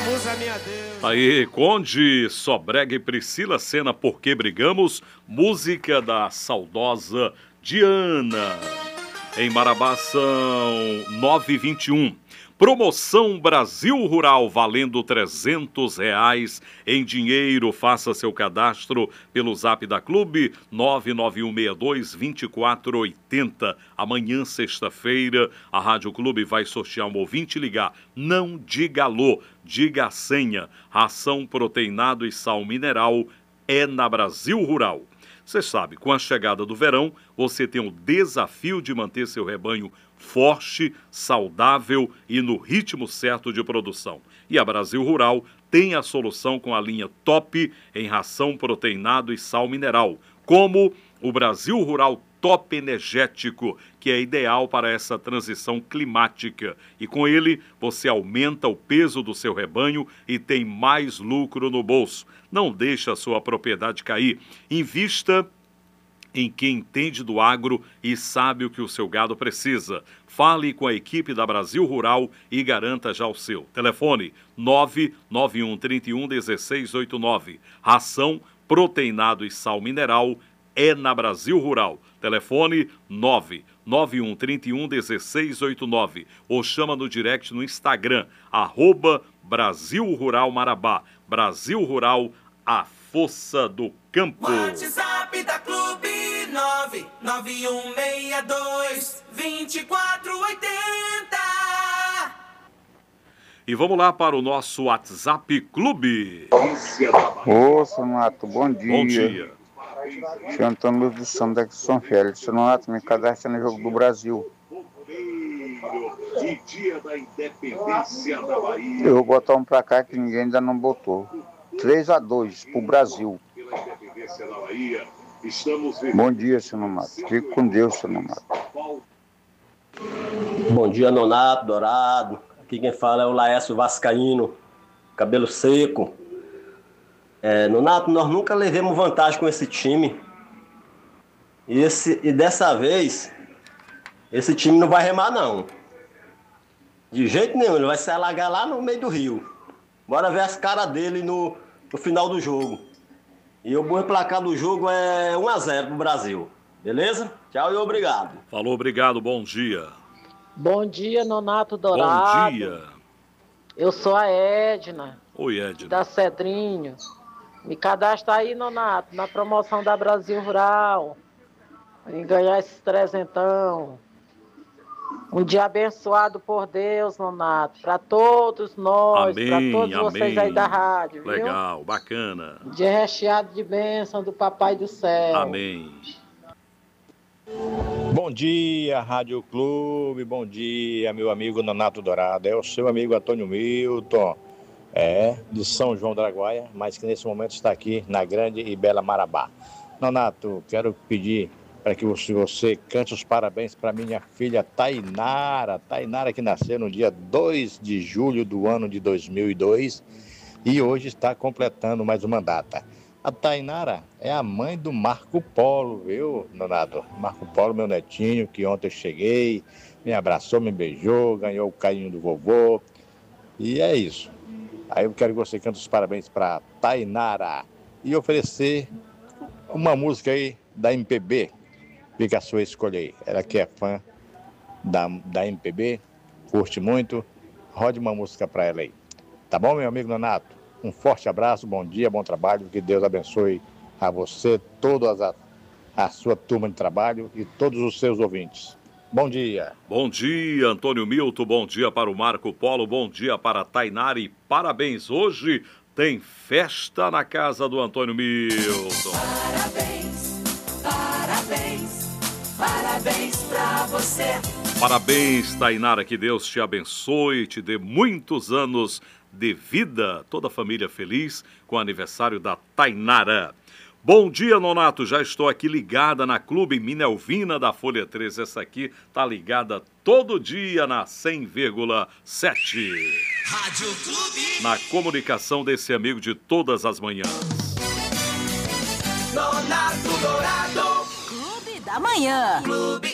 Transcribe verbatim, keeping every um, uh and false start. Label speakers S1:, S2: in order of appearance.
S1: Usa minha Deus.
S2: Aí, Conde, Sobrega e Priscila Senna, Por Que Brigamos? Música da saudosa Diana. Em Marabá são nove e vinte e um. Promoção Brasil Rural, valendo trezentos reais em dinheiro. Faça seu cadastro pelo zap da Clube, nove nove um seis dois, dois quatro oito zero. Amanhã, sexta-feira, a Rádio Clube vai sortear um ouvinte ligar. Não diga alô, diga a senha. Ração proteinado e sal mineral é na Brasil Rural. Você sabe, com a chegada do verão, você tem o desafio de manter seu rebanho forte, saudável e no ritmo certo de produção. E a Brasil Rural tem a solução com a linha top em ração proteinado e sal mineral, como o Brasil Rural Top Energético, que é ideal para essa transição climática. E com ele, você aumenta o peso do seu rebanho e tem mais lucro no bolso. Não deixe a sua propriedade cair. Invista em quem entende do agro e sabe o que o seu gado precisa. Fale com a equipe da Brasil Rural e garanta já o seu. Telefone nove nove um, três um, um seis oito nove. Ração, proteinado e sal mineral é na Brasil Rural. Telefone nove nove um, três um, um seis oito nove. Ou chama no direct no Instagram, arroba Brasil Rural Marabá. Brasil Rural, a força do campo.
S3: WhatsApp da Clube nove nove um seis dois, dois quatro oito zero.
S2: E vamos lá para o nosso WhatsApp Clube.
S4: Ô, Sonato, bom dia.
S2: Bom dia.
S4: Sou Antônio Luiz dos Santos daqui de São Félix. Sonato, me cadastra no Jogo do Brasil. Eu vou botar um pra cá que ninguém ainda não botou. três a dois pro Brasil. Bom dia, seu Nonato. Fique com Deus, seu Nonato.
S5: Bom dia, Nonato, Dourado. Aqui quem fala é o Laércio Vascaíno, cabelo seco. É, Nonato, nós nunca levamos vantagem com esse time. E, esse, e dessa vez, esse time não vai remar, não. De jeito nenhum, ele vai se alagar lá no meio do rio. Bora ver as caras dele no, no final do jogo. E o bom placar do jogo é um a zero pro Brasil. Beleza? Tchau e obrigado.
S2: Falou, obrigado, bom dia.
S6: Bom dia, Nonato Dourado.
S2: Bom dia.
S6: Eu sou a Edna.
S2: Oi, Edna.
S6: Da Cedrinho. Me cadastra aí, Nonato, na promoção da Brasil Rural. Em ganhar esses trezentão. Um dia abençoado por Deus, Nonato, para todos nós, para todos
S2: amém.
S6: Vocês aí da rádio, viu?
S2: Legal, bacana.
S6: Um dia recheado de bênção do Papai do Céu.
S2: Amém.
S7: Bom dia, Rádio Clube, bom dia, meu amigo Nonato Dourado. É o seu amigo Antônio Milton, é, de São João da Araguaia, mas que nesse momento está aqui na grande e bela Marabá. Nonato, quero pedir para que você, você cante os parabéns para minha filha Tainara. Tainara que nasceu no dia dois de julho do ano de dois mil e dois e hoje está completando mais uma data. A Tainara é a mãe do Marco Polo, viu, Nonato? Marco Polo, meu netinho, que ontem eu cheguei, me abraçou, me beijou, ganhou o carinho do vovô. E é isso. Aí eu quero que você cante os parabéns para Tainara e oferecer uma música aí da M P B. Fica a sua escolha aí. Ela que é fã da, da M P B, curte muito, rode uma música para ela aí. Tá bom, meu amigo Nonato? Um forte abraço, bom dia, bom trabalho, que Deus abençoe a você, toda a, a sua turma de trabalho e todos os seus ouvintes. Bom dia.
S2: Bom dia, Antônio Milton, bom dia para o Marco Polo, bom dia para a Tainara e parabéns. Hoje tem festa na casa do Antônio Milton.
S3: Parabéns, parabéns, parabéns pra você.
S2: Parabéns, Tainara, que Deus te abençoe e te dê muitos anos de vida. Toda a família feliz com o aniversário da Tainara. Bom dia, Nonato. Já estou aqui ligada na Clube Minelvina da Folha treze. Essa aqui tá ligada todo dia na cem vírgula sete.
S3: Rádio Clube.
S2: Na comunicação desse amigo de todas as manhãs.
S3: Nonato Dourado.
S8: Clube da Manhã.
S3: Clube